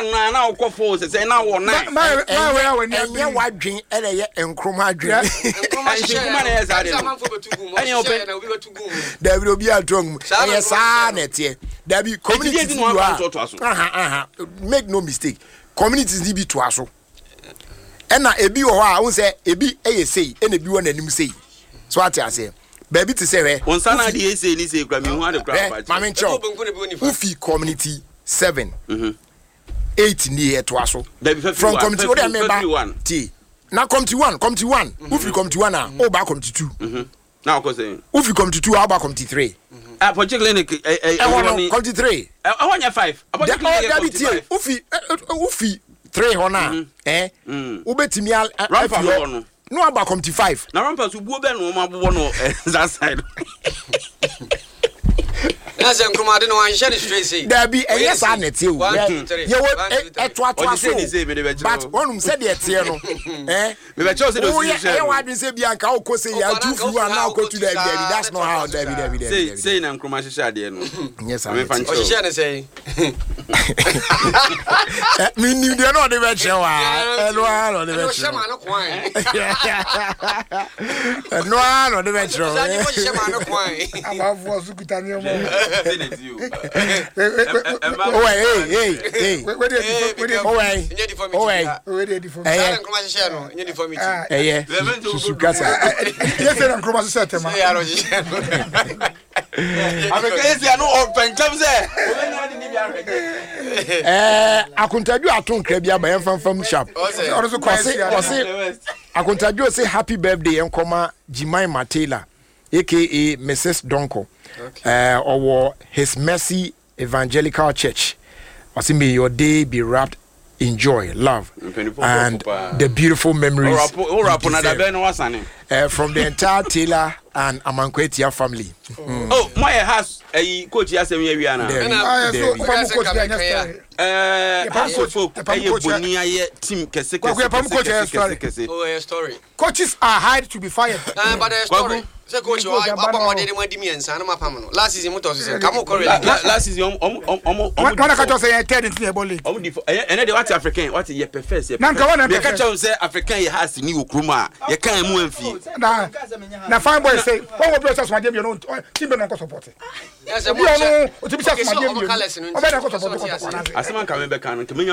one na okofo say na wo nine enye wadwen ele ye enkroma adwen enkroma na yes ade any open na obi betugu David obi atong yes nete David community make no mistake communities ni bi to aso ena ebi wo ha won say ebi eye sei ena ebi wo nanim sei so ati ase baby to say we onsa na dey say ni say kra me hu ade kra party mama cho ufi community 7 8 ni to aso from community what member t now community 1 ufi community 1 ah o ba community 2 now ko say ufi community 2 ah ba community 3 for clinic community 3 I want 5 ufi 3 hona ubetimi rampa no no aba community 5 na rampa so buo be no ma bobo no that side na se nkruma de no wan share straight say Dabi yes anete o ye wo eto aso but onum se de ete no me be cho se do see ye wadin se bia nka o say ya tu fu ana o to Dabi that's not how Dabi say na nkruma hye ade no yes o hye ne say me ni de no de be che wa no de be che shema no kwan no de be che o shema no kwan amafo sukutani mo hey Akuntaju atonkra bia ba yemfam sharp Akuntaju say happy birthday enkoma Jimai Matela aka Mrs. Donko. Or His Mercy Evangelical Church. May your day be wrapped in joy, love, and the beautiful memories from the entire Taylor and Amankwetia family. Oh, my house, a coach, yes, and we are now. Story. Coaches are hired to be fired. But a story. So coach, I didn't want me and Sanama Pamano. Last season, come on, last season, I say 10 in the ball. And what African, what you prefer? Say African has new Kruma. You can't move feet. Now, fine boy say, oh, bless my game, you know, team don't support it. Yes, I know, to be my game. I someone coming back and